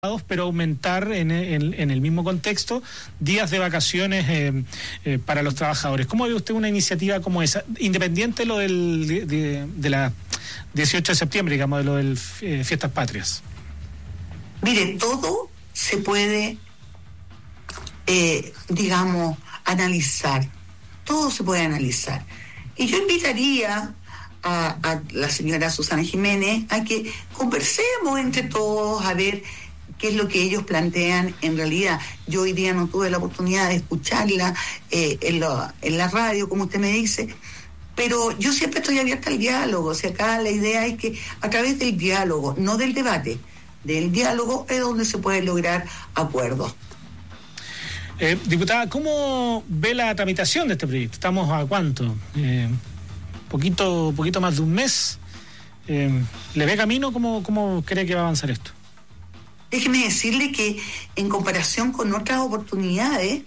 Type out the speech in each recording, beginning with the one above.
pero aumentar en el mismo contexto días de vacaciones para los trabajadores. ¿Cómo ve usted una iniciativa como esa, independiente de lo de la 18 de septiembre, digamos, de lo del Fiestas Patrias? Mire, todo se puede, analizar. Todo se puede analizar. Y yo invitaría a la señora Susana Jiménez a que conversemos entre todos a ver qué es lo que ellos plantean en realidad. Yo hoy día no tuve la oportunidad de escucharla en la radio, como usted me dice, pero yo siempre estoy abierta al diálogo. O sea, acá la idea es que a través del diálogo, no del debate, del diálogo es donde se pueden lograr acuerdos. Diputada, ¿cómo ve la tramitación de este proyecto? ¿Estamos a cuánto? Poquito más de un mes. ¿Le ve camino? ¿Cómo cree que va a avanzar esto? Déjeme decirle que en comparación con otras oportunidades,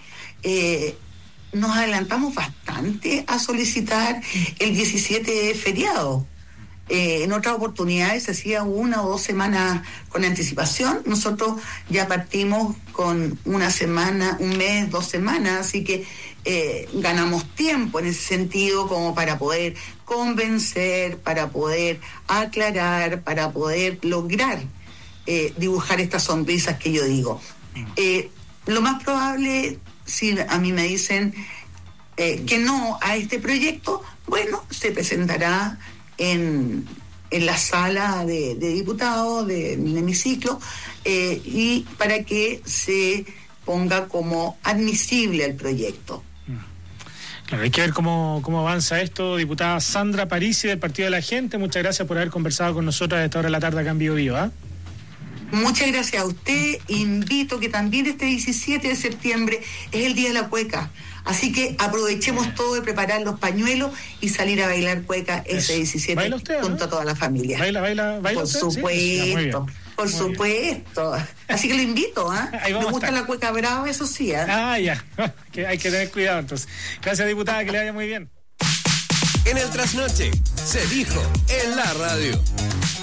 nos adelantamos bastante a solicitar el 17 de feriado. En otras oportunidades se hacía 1 o 2 semanas con anticipación. Nosotros ya partimos con 1 semana, 1 mes, 2 semanas, así que ganamos tiempo en ese sentido como para poder convencer, para poder aclarar, para poder lograr dibujar estas sonrisas que yo digo. Lo más probable, si a mí me dicen que no a este proyecto, bueno, se presentará en la sala de diputados del hemiciclo y para que se ponga como admisible el proyecto. Claro, hay que ver cómo avanza esto. Diputada Sandra Parisi del Partido de la Gente, muchas gracias por haber conversado con nosotros a esta hora de la tarde acá en Bio Bio, ¿eh? Muchas gracias a usted. Invito que también este 17 de septiembre es el Día de la Cueca. Así que aprovechemos todo de preparar los pañuelos y salir a bailar cueca ese 17 ¿Baila usted, junto a toda la familia. ¿Baila por usted? Supuesto, Sí. por supuesto. Así que lo invito, Me gusta la cueca brava, eso sí, ya. Que hay que tener cuidado entonces. Gracias, diputada, que le vaya muy bien. En el trasnoche se dijo en la radio.